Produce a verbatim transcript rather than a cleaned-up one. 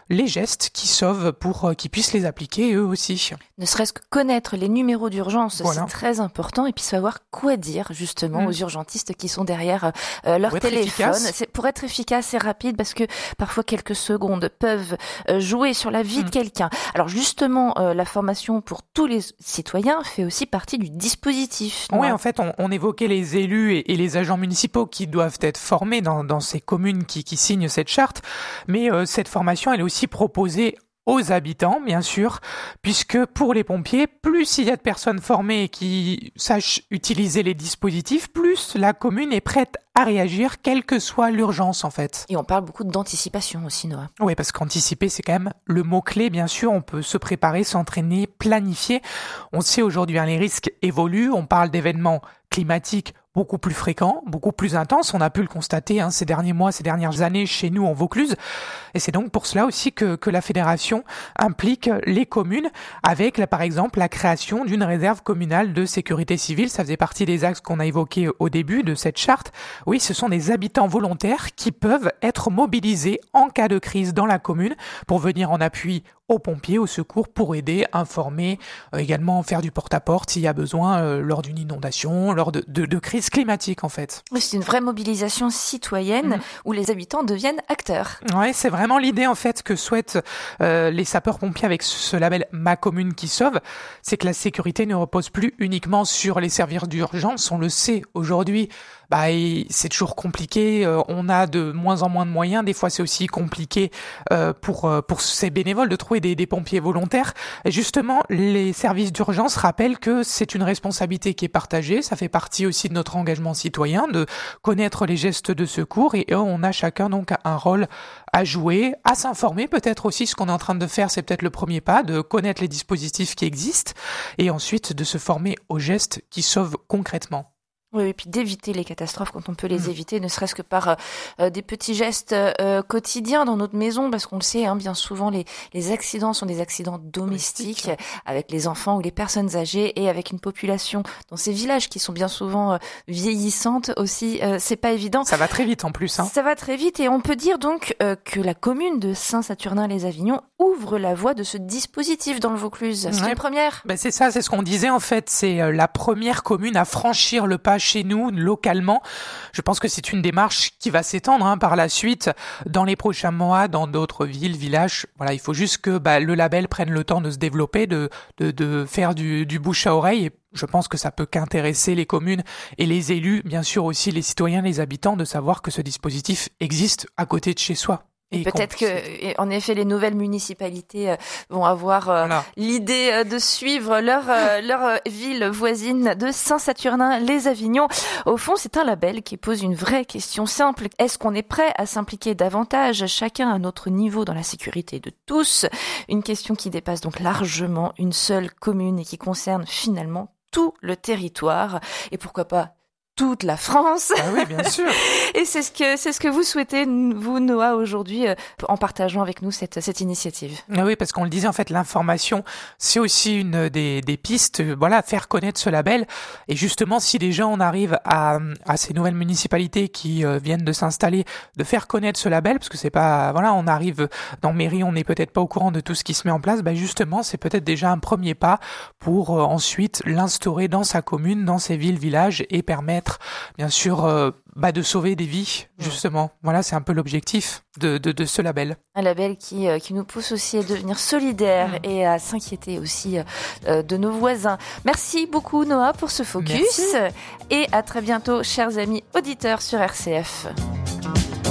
les gestes qui sauvent pour qu'ils puissent les appliquer eux aussi. Ne serait-ce que connaître les numéros d'urgence, voilà. C'est très important, et puis savoir quoi dire justement mmh. aux urgentistes qui sont derrière euh, leur pour téléphone. C'est pour être efficace et rapide, parce que parfois quelques secondes peuvent euh, jouer sur la vie mmh. de quelqu'un. Alors justement, euh, la formation pour tous les citoyens fait aussi partie du dispositif. Oui, en fait, on, on évoquait les élus et, et les agents municipaux qui doivent être formés dans, dans ces communes qui, qui signent cette charte, mais euh, cette formation, elle est aussi proposée aux habitants, bien sûr, puisque pour les pompiers, plus il y a de personnes formées qui sachent utiliser les dispositifs, plus la commune est prête à réagir, quelle que soit l'urgence, en fait. Et on parle beaucoup d'anticipation aussi, Noah. Oui, parce qu'anticiper, c'est quand même le mot-clé, bien sûr. On peut se préparer, s'entraîner, planifier. On sait aujourd'hui, hein, les risques évoluent. On parle d'événements climatiques beaucoup plus fréquents, beaucoup plus intenses. On a pu le constater hein, ces derniers mois, ces dernières années chez nous en Vaucluse. Et c'est donc pour cela aussi que, que la fédération implique les communes avec, là, par exemple, la création d'une réserve communale de sécurité civile. Ça faisait partie des axes qu'on a évoqués au début de cette charte. Oui, ce sont des habitants volontaires qui peuvent être mobilisés en cas de crise dans la commune pour venir en appui aux pompiers, aux secours, pour aider, informer, euh, également faire du porte-à-porte s'il y a besoin euh, lors d'une inondation, lors de, de, de crises climatiques en fait. Oui, c'est une vraie mobilisation citoyenne mmh. où les habitants deviennent acteurs. Ouais, c'est vraiment l'idée en fait que souhaitent euh, les sapeurs-pompiers avec ce label Ma Commune qui sauve, c'est que la sécurité ne repose plus uniquement sur les services d'urgence, on le sait aujourd'hui. Bah, c'est toujours compliqué, euh, on a de moins en moins de moyens, des fois c'est aussi compliqué euh, pour euh, pour ces bénévoles de trouver des, des pompiers volontaires. Et justement, les services d'urgence rappellent que c'est une responsabilité qui est partagée, ça fait partie aussi de notre engagement citoyen de connaître les gestes de secours et euh, on a chacun donc un rôle à jouer, à s'informer peut-être aussi. Ce qu'on est en train de faire, c'est peut-être le premier pas, de connaître les dispositifs qui existent et ensuite de se former aux gestes qui sauvent concrètement. Oui, et puis d'éviter les catastrophes quand on peut les mmh. éviter, ne serait-ce que par euh, des petits gestes euh, quotidiens dans notre maison, parce qu'on le sait, hein, bien souvent les, les accidents sont des accidents domestiques, domestiques avec les enfants ou les personnes âgées, et avec une population dans ces villages qui sont bien souvent euh, vieillissantes aussi, euh, c'est pas évident. Ça va très vite en plus. Hein. Ça va très vite, et on peut dire donc euh, que la commune de Saint-Saturnin-les-Avignon ouvre la voie de ce dispositif dans le Vaucluse. C'est ouais. une première. Ben c'est ça, c'est ce qu'on disait en fait, c'est euh, la première commune à franchir le pas chez nous, localement. Je pense que c'est une démarche qui va s'étendre hein, par la suite dans les prochains mois, dans d'autres villes, villages. Voilà, il faut juste que bah, le label prenne le temps de se développer, de, de, de faire du, du bouche à oreille. Et je pense que ça peut qu'intéresser les communes et les élus, bien sûr aussi les citoyens, les habitants, de savoir que ce dispositif existe à côté de chez soi. Et, et peut-être que, en effet, les nouvelles municipalités vont avoir euh, voilà. l'idée euh, de suivre leur euh, leur euh, ville voisine de Saint-Saturnin-les-Avignon. Au fond, c'est un label qui pose une vraie question simple. Est-ce qu'on est prêt à s'impliquer davantage, chacun à notre niveau, dans la sécurité de tous? Une question qui dépasse donc largement une seule commune et qui concerne finalement tout le territoire. Et pourquoi pas toute la France. Ah oui, bien sûr. Et c'est ce que c'est ce que vous souhaitez, vous, Noah, aujourd'hui, euh, en partageant avec nous cette cette initiative. Ah oui, parce qu'on le disait, en fait, l'information, c'est aussi une des des pistes. Voilà, faire connaître ce label. Et justement, si déjà on arrive à à ces nouvelles municipalités qui euh, viennent de s'installer, de faire connaître ce label, parce que c'est pas, voilà, on arrive dans mairie, on n'est peut-être pas au courant de tout ce qui se met en place. Ben justement, c'est peut-être déjà un premier pas pour euh, ensuite l'instaurer dans sa commune, dans ses villes, villages, et permettre bien sûr euh, bah, de sauver des vies justement. Ouais. Voilà, c'est un peu l'objectif de, de, de ce label. Un label qui, euh, qui nous pousse aussi à devenir solidaires mmh. et à s'inquiéter aussi euh, de nos voisins. Merci beaucoup Noah pour ce focus. Merci. Et à très bientôt chers amis auditeurs sur R C F.